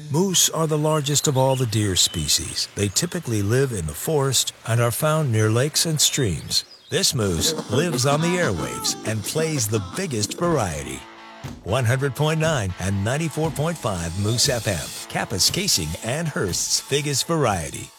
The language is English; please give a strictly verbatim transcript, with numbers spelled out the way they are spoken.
Moose are the largest of all the deer species. They typically live in the forest and are found near lakes and streams. This moose lives on the airwaves and plays the biggest variety. one hundred point nine and ninety-four point five Moose F M, Kappa's Casing and Hearst's biggest variety.